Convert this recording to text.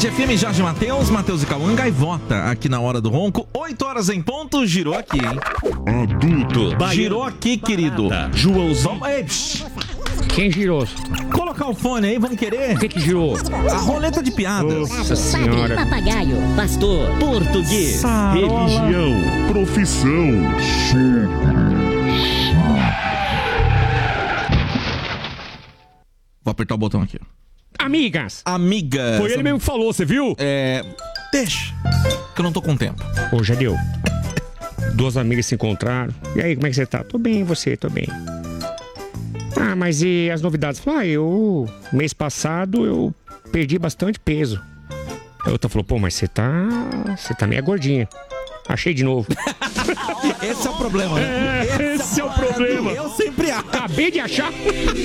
Band FM, Jorge Matheus e Cauã, Gaivota, aqui na Hora do Ronco, 8 horas em ponto, girou aqui, hein? Adulto. Girou aqui, querido. Joãozinho. Quem girou? Colocar o fone aí, vamos querer? O que girou? A roleta de piadas. Nossa senhora. Papagaio, pastor, português, Religião. Profissão. Vou apertar o botão aqui. Amigas. Amigas. Foi ele mesmo que falou, você viu? Deixa, que eu não tô com tempo. Ô, já deu. Duas amigas se encontraram. E aí, como é que você tá? Tô bem, e você? Tô bem. Ah, mas e as novidades? Falou, mês passado eu perdi bastante peso. A outra falou, pô, mas você tá meio gordinha. Achei de novo. Esse é o problema, né? Esse é o problema. Eu sempre acho. Acabei de achar.